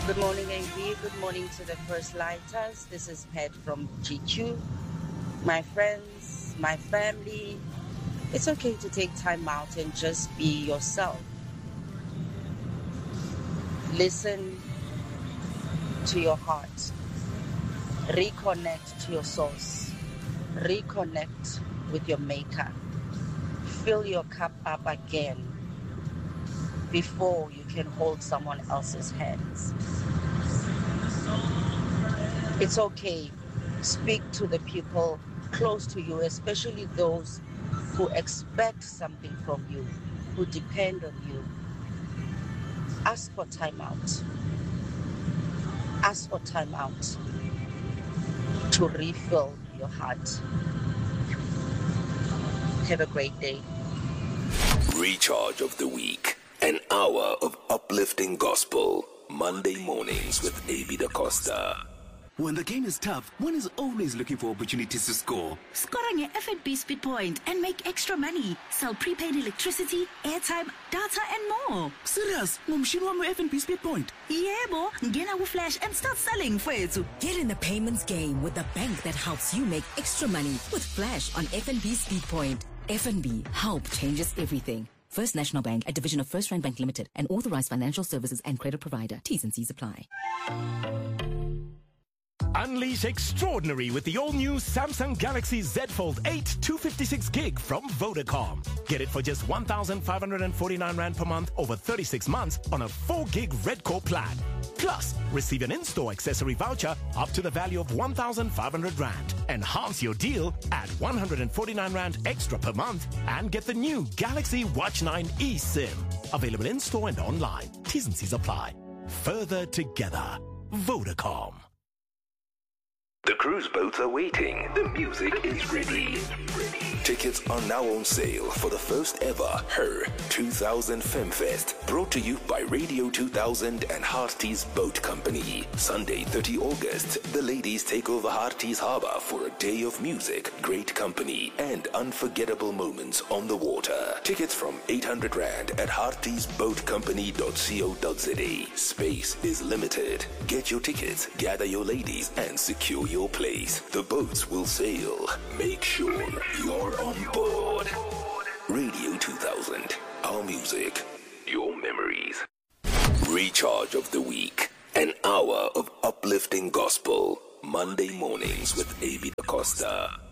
Good morning, AB. Good morning to the first lighters. This is Pat from GQ. My friends, my family, it's okay to take time out and just be yourself. Listen to your heart. Reconnect to your source. Reconnect with your maker. Fill your cup up again before you can hold someone else's hands. It's okay. Speak to the people close to you, especially those who expect something from you, who depend on you. Ask for time out. Ask for time out to refill your heart. Have a great day. Recharge of the week. An hour of uplifting gospel. Monday mornings with AB Da Costa. When the game is tough, one is always looking for opportunities to score. Score on your FNB Speed Point and make extra money. Sell prepaid electricity, airtime, data and more. Serious? Ngumshini wami FNB Speed Point. Yebo, ngena ku-Flash and start selling fethu. Get in the payments game with the bank that helps you make extra money with Flash on FNB Speed Point. FNB, help changes everything. First National Bank, a division of First Rand Bank Limited, an authorized financial services and credit provider. T's and C's apply. Unleash extraordinary with the all-new Samsung Galaxy Z Fold 8 256 gig from Vodacom. Get it for just 1,549 Rand per month over 36 months on a 4 gig Red Core plan. Plus, receive an in-store accessory voucher up to the value of 1,500 Rand. Enhance your deal at 149 Rand extra per month and get the new Galaxy Watch 9 eSIM. Available in-store and online. T's and C's apply. Further together. Vodacom. The cruise boats are waiting. The music is ready. Tickets are now on sale for the first ever Her 2000 FemFest, brought to you by Radio 2000 and Hearties Boat Company. Sunday, 30 August, the ladies take over Hearties Harbour for a day of music, great company, and unforgettable moments on the water. Tickets from 800 Rand at heartiesboatcompany.co.za. Space is limited. Get your tickets, gather your ladies, and secure your place. The boats will sail. Make sure you're on board. Radio 2000. Our music. Your memories. Recharge of the week. An hour of uplifting gospel. Monday mornings with AB Da Costa.